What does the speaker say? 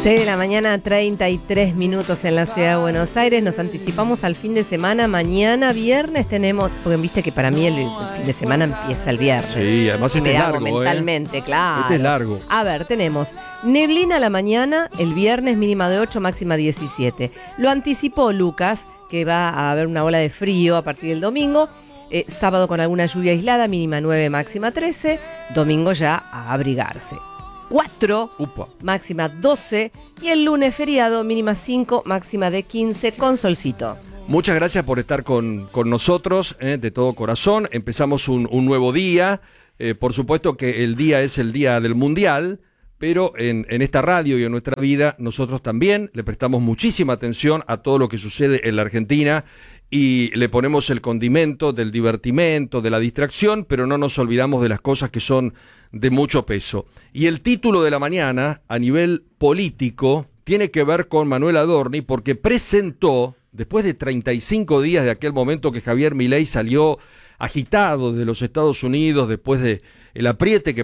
6 de la mañana, 33 minutos en la ciudad de Buenos Aires. Nos anticipamos al fin de semana. Mañana viernes tenemos, porque viste que para mí el fin de semana empieza el viernes. Sí, además este es largo, mentalmente, claro. Este es largo. A ver, tenemos neblina a la mañana, el viernes mínima de 8, máxima 17. Lo anticipó Lucas, que va a haber una ola de frío a partir del domingo. Sábado con alguna lluvia aislada, mínima 9, máxima 13. Domingo ya a abrigarse. 4, Upa. máxima 12, y el lunes feriado, mínima 5, máxima de 15, con solcito. Muchas gracias por estar con nosotros, de todo corazón. Empezamos un nuevo día. Por supuesto que el día es el día del Mundial, pero en esta radio y en nuestra vida nosotros también le prestamos muchísima atención a todo lo que sucede en la Argentina y le ponemos el condimento del divertimento, de la distracción, pero no nos olvidamos de las cosas que son de mucho peso. Y el título de la mañana, a nivel político, tiene que ver con Manuel Adorni, porque presentó, después de 35 días de aquel momento que Javier Milei salió agitado desde los Estados Unidos, después de el apriete que